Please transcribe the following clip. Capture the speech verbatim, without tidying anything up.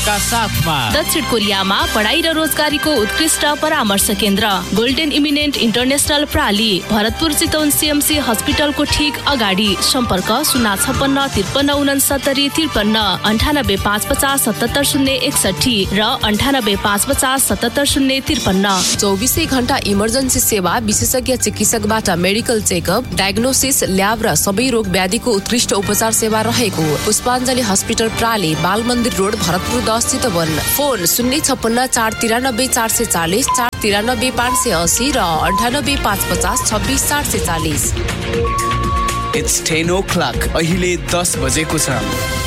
का साथमा दक्षिण कोरियामा पढाइ र रोजगारीको उत्कृष्ट परामर्श केन्द्र golden eminent international प्राली, Bharatpur Chitwan CMC हस्पिटलको ठीक अगाडि। सम्पर्क शून्य छपन्न त्रिपन्न उनसत्तरी त्रिपन्न अन्ठानब्बे पाँच पचास सतहत्तर शून्य एकसठी र अन्ठानब्बे पाँच पचास सतहत्तर शून्य त्रिपन्न। चौबिसै घण्टा इमर्जेन्सी सेवा, विशेषज्ञ चिकित्सकबाट मेडिकल चेकअप, डायग्नोसिस, ल्याब र सबै रोग व्याधिको उत्कृष्ट उपचार सेवा रहेको पुष्पाञ्जली हस्पिटल प्राली, बाल मन्दिर रोड, भरतपुर दस चितवन। फोन शून्य छपन्न चार तिरानब्बे चार सय चालिस, चार तिरानब्बे पाँच सय असी र अन्ठानब्बे पाँच पचास छब्बिस चार सय चालिस। It's ten o'clock. अहिले दस बजेको छ।